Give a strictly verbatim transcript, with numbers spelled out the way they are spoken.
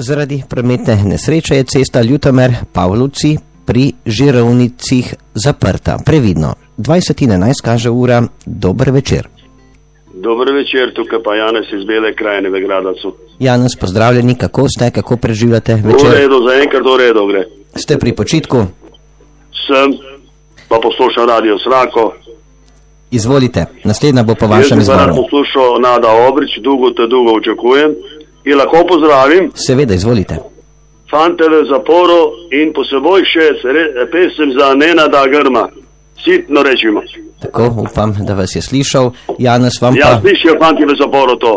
Zaradi prometne nesreče je cesta Ljutomer-Pavlovci pri Žirovnicih zaprta. Previdno. dvajset in enajst kaže ura. Dober večer. Dober večer, tukaj pa Janez iz Bele krajine v Gradacu. Janez, pozdravljeni, kako ste, kako preživljate večer? V redu, za enkrat v redu gre. Ste pri počitku? Sem, pa poslušam Radio Srako. Izvolite, naslednja bo po vašem izboru. Jaz sem poslušal Nada Obrič, dolgo te dolgo očekujem. In lahko pozdravim. Seveda, izvolite. Fante v zaporu in poseboj še pesem za Nenada Grma. Sitno rečimo. Tako, upam, da vas je slišal. Janez, vam pa... Ja, slišijo fanti v zaporu to.